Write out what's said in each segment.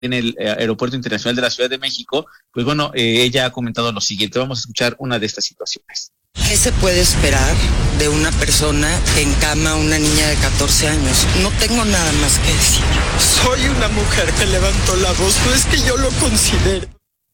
en el Aeropuerto Internacional de la Ciudad de México, pues bueno, ella ha comentado lo siguiente. Vamos a escuchar una de estas situaciones. ¿Qué se puede esperar de una persona que encama a una niña de 14 años? No tengo nada más que decir. Soy una mujer que levantó la voz, no es que yo lo considere.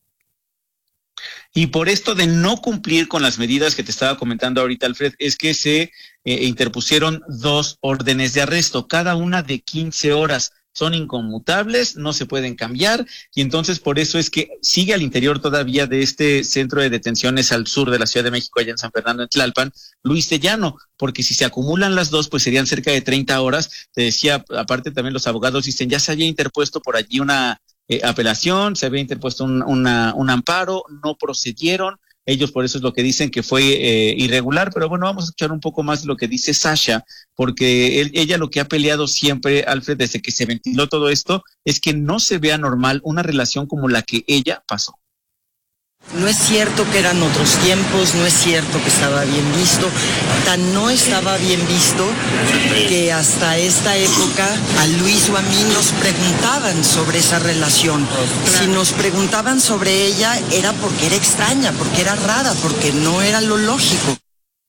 Y por esto de no cumplir con las medidas que te estaba comentando ahorita, Alfred, es que se interpusieron 2 órdenes de arresto, cada una de 15 horas. Son inconmutables, no se pueden cambiar, y entonces por eso es que sigue al interior todavía de este centro de detenciones al sur de la Ciudad de México, allá en San Fernando, en Tlalpan, Luis de Llano, porque si se acumulan las 2, pues serían cerca de 30 horas. Te decía, aparte también los abogados dicen, ya se había interpuesto por allí una apelación, se había interpuesto un amparo, no procedieron. Ellos por eso es lo que dicen que fue irregular, pero bueno, vamos a escuchar un poco más de lo que dice Sasha, porque ella lo que ha peleado siempre, Alfred, desde que se ventiló todo esto, es que no se vea normal una relación como la que ella pasó. No es cierto que eran otros tiempos, no es cierto que estaba bien visto, tan no estaba bien visto que hasta esta época a Luis o a mí nos preguntaban sobre esa relación. Si nos preguntaban sobre ella era porque era extraña, porque era rara, porque no era lo lógico.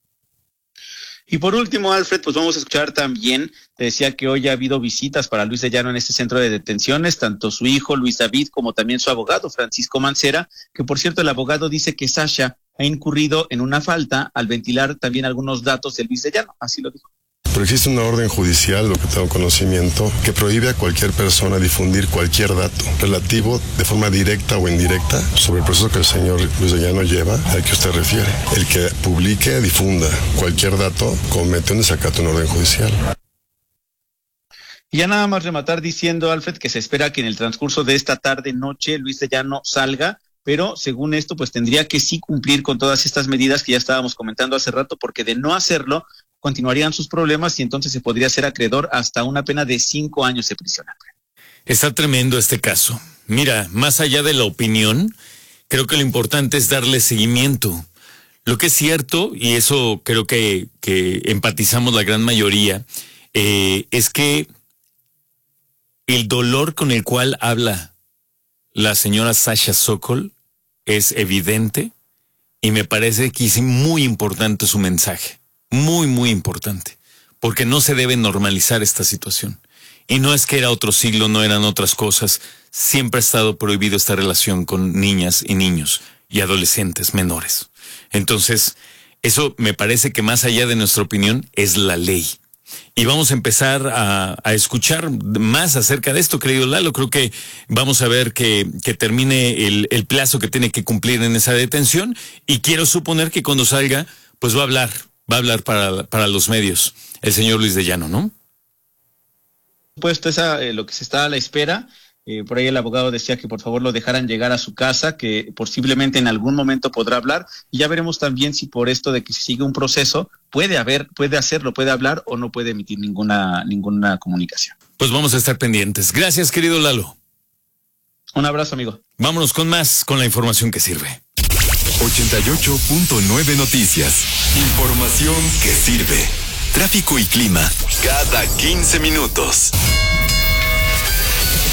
Y por último, Alfred, pues vamos a escuchar también, te decía que hoy ha habido visitas para Luis de Llano en este centro de detenciones, tanto su hijo Luis David como también su abogado Francisco Mancera, que por cierto el abogado dice que Sasha ha incurrido en una falta al ventilar también algunos datos de Luis de Llano, así lo dijo. Pero existe una orden judicial, lo que tengo conocimiento, que prohíbe a cualquier persona difundir cualquier dato relativo de forma directa o indirecta sobre el proceso que el señor Luis de Llano lleva, al que usted refiere. El que publique, difunda cualquier dato, comete un desacato en orden judicial. Y ya nada más rematar diciendo, Alfred, que se espera que en el transcurso de esta tarde-noche Luis de Llano salga, pero según esto, pues tendría que sí cumplir con todas estas medidas que ya estábamos comentando hace rato, porque de no hacerlo, continuarían sus problemas y entonces se podría ser acreedor hasta una pena de 5 años de prisión. Está tremendo este caso. Mira, más allá de la opinión, creo que lo importante es darle seguimiento. Lo que es cierto, y eso creo que empatizamos la gran mayoría, es que el dolor con el cual habla la señora Sasha Sokol es evidente y me parece que es muy importante su mensaje. Muy, muy importante, porque no se debe normalizar esta situación. Y no es que era otro siglo, no eran otras cosas. Siempre ha estado prohibido esta relación con niñas y niños y adolescentes menores. Entonces, eso me parece que más allá de nuestra opinión es la ley. Y vamos a empezar a escuchar más acerca de esto, querido Lalo. Creo que vamos a ver que termine el plazo que tiene que cumplir en esa detención. Y quiero suponer que cuando salga, pues va a hablar para los medios, el señor Luis de Llano, ¿no? Puesto lo que se está a la espera, por ahí el abogado decía que por favor lo dejaran llegar a su casa, que posiblemente en algún momento podrá hablar, y ya veremos también si por esto de que se sigue un proceso, puede hacerlo, puede hablar o no puede emitir ninguna comunicación. Pues vamos a estar pendientes. Gracias, querido Lalo. Un abrazo, amigo. Vámonos con la información que sirve. 88.9 Noticias. Información que sirve. Tráfico y clima cada 15 minutos.